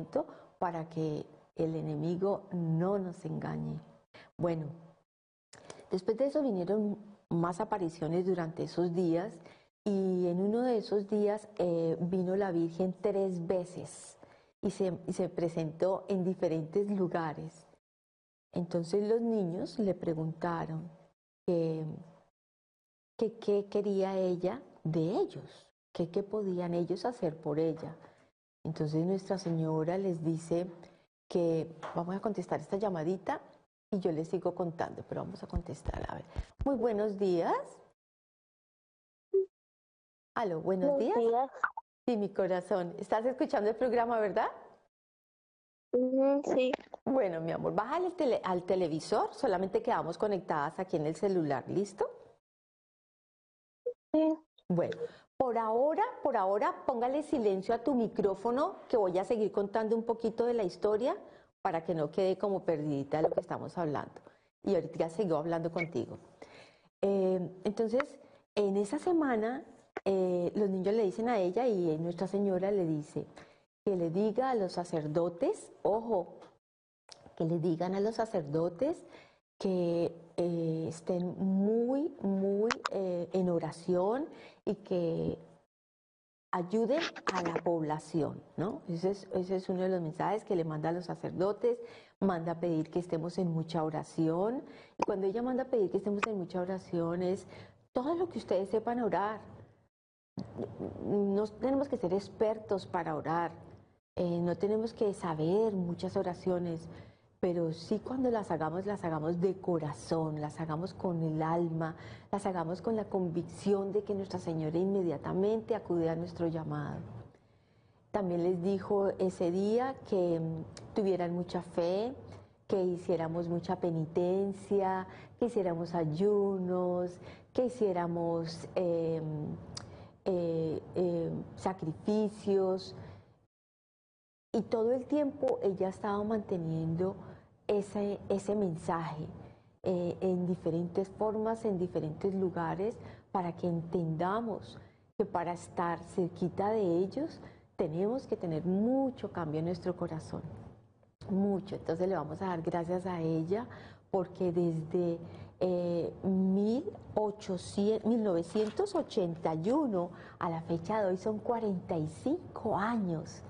momento para que el enemigo no nos engañe. Bueno, después de eso vinieron más apariciones durante esos días y en uno de esos días vino la Virgen 3 veces y se presentó en diferentes lugares. Entonces los niños le preguntaron qué quería ella de ellos, qué podían ellos hacer por ella. Entonces Nuestra Señora les dice que vamos a contestar esta llamadita y yo les sigo contando, pero vamos a contestar. A ver, muy buenos días. Aló, buenos días. Sí, mi corazón. ¿Estás escuchando el programa, verdad? Sí. Bueno, mi amor, bájale al televisor, solamente quedamos conectadas aquí en el celular, ¿listo? Sí. Bueno, por ahora, póngale silencio a tu micrófono, que voy a seguir contando un poquito de la historia para que no quede como perdidita de lo que estamos hablando. Y ahorita sigo hablando contigo. Entonces, en esa semana, los niños le dicen a ella y Nuestra Señora le dice que le diga a los sacerdotes, ojo, que le digan a los sacerdotes que estén muy en oración y que ayuden a la población, ¿no? Ese es uno de los mensajes que le manda a los sacerdotes, manda a pedir que estemos en mucha oración, y cuando ella manda a pedir que estemos en mucha oración es todo lo que ustedes sepan orar. No tenemos que ser expertos para orar, no tenemos que saber muchas oraciones, pero sí cuando las hagamos de corazón, las hagamos con el alma, las hagamos con la convicción de que Nuestra Señora inmediatamente acude a nuestro llamado. También les dijo ese día que tuvieran mucha fe, que hiciéramos mucha penitencia, que hiciéramos ayunos, que hiciéramos sacrificios. Y todo el tiempo ella ha estado manteniendo ese mensaje en diferentes formas, en diferentes lugares, para que entendamos que para estar cerquita de ellos tenemos que tener mucho cambio en nuestro corazón, mucho. Entonces le vamos a dar gracias a ella porque desde 1981 a la fecha de hoy son 45 años.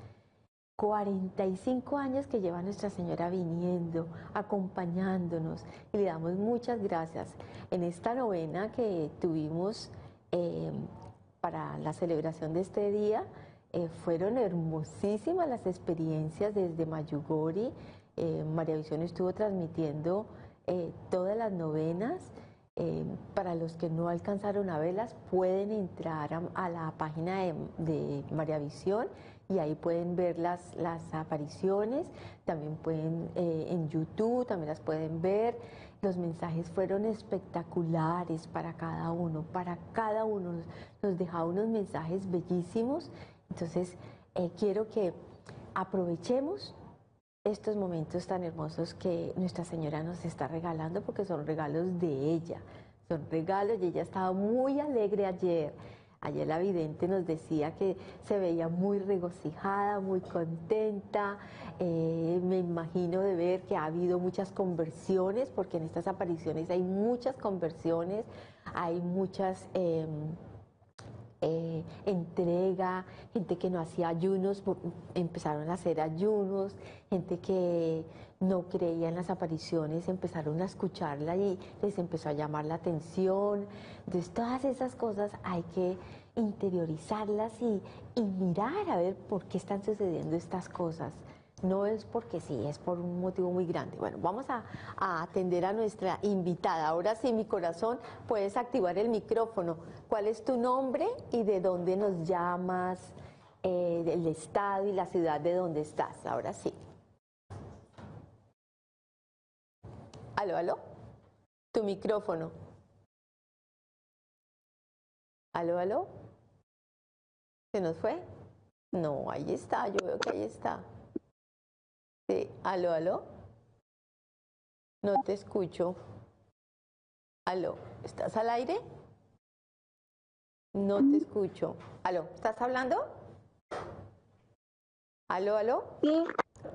45 años que lleva Nuestra Señora viniendo, acompañándonos, y le damos muchas gracias. En esta novena que tuvimos para la celebración de este día, fueron hermosísimas las experiencias desde Mayugori. María Visión estuvo transmitiendo todas las novenas. Para los que no alcanzaron a verlas, pueden entrar a la página de María Visión y ahí pueden ver las apariciones. También pueden en YouTube, también las pueden ver. Los mensajes fueron espectaculares para cada uno, nos dejaba unos mensajes bellísimos. Entonces quiero que aprovechemos estos momentos tan hermosos que Nuestra Señora nos está regalando, porque son regalos de ella, son regalos, y ella estaba muy alegre ayer. Ayer la vidente nos decía que se veía muy regocijada, muy contenta. Me imagino de ver que ha habido muchas conversiones, porque en estas apariciones hay muchas conversiones, hay muchas entrega, gente que no hacía ayunos, empezaron a hacer ayunos, gente que no creía en las apariciones, empezaron a escucharla y les empezó a llamar la atención. Entonces todas esas cosas hay que interiorizarlas y mirar a ver por qué están sucediendo estas cosas. No es porque sí, es por un motivo muy grande. Bueno, vamos a atender a nuestra invitada. Ahora sí, mi corazón, puedes activar el micrófono. ¿Cuál es tu nombre y de dónde nos llamas, el estado y la ciudad de donde estás? Ahora sí. Aló, aló. Tu micrófono. Aló, aló. ¿Se nos fue? No, ahí está, yo veo que ahí está. Sí, aló, aló. No te escucho. Aló, ¿estás al aire? No te escucho. Aló, ¿estás hablando? Aló, aló. Sí.